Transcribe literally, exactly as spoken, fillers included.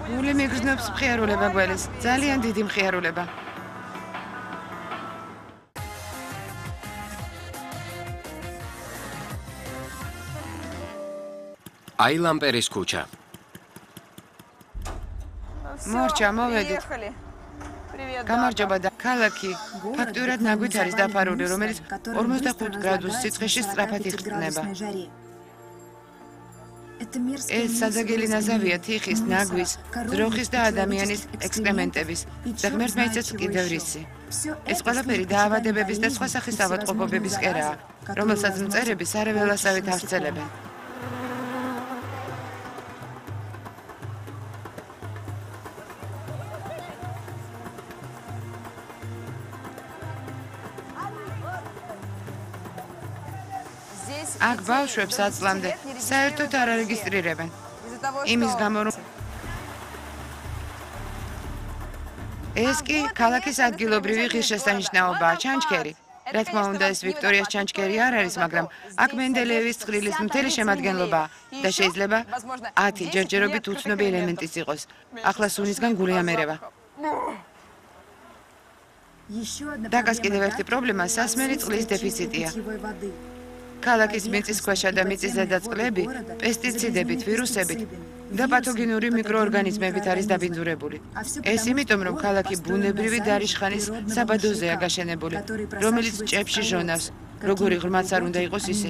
გული მიგრძნობს მხიარულება გველის, ძალიან დიდი მხიარულება. აილამპერის ქუჩა. მორჩა, მოვედით. გამარჯობა და ქალაქი ფაქტურად ნაგვით არის დაფარული, რომელიც ორმოცდახუთ გრადუს სიცხეში სწრაფად იხსნება. ეს საძაგელი ნაზავია თიხის, ნაგვის, ძროხის და ადამიანის ექსკრემენტების და ღმერთმა იცის კიდევ რისი. ეს ყველაფერი დაავადებების და სხვა სახის ავადმყოფობების კერაა, რომელსაც მწერები სარეველასავით აღწელებენ. აქ ბავშვებს აწლამდე საერთოდ არ არეგისტრირებენ. იმის გამო რომ ეს კი ქალაქის ადგილობრივი ღირსშესანიშნაობაა, ჩანჩქერი. რა თქმა უნდა, ეს ვიქტორიას ჩანჩქერი არ არის, მაგრამ აქ მენდელეევის ცხრილის მთელი შემადგენლობაა და შეიძლება ათი ჯერჯერობით უცნობი ელემენტიც იყოს. ახლა სუნისგან გული ამერება. დაკას კიდევ ერთი პრობლემა სასმელი წყლის დეფიციტია. ქალაქის მიწისქვეშა და მიწის ზედა წყლები პესტიციდებით, ვირუსებით და პათოგენური მიკროორგანიზმებით არის დაბინძურებული. ეს იმიტომ, რომ ქალაქი ბუნებრივი დარიშხანის საბადოზეა გაშენებული, რომელიც ჭებში ჟონავს, როგორი ღრმაც არ უნდა იყოს ისინი.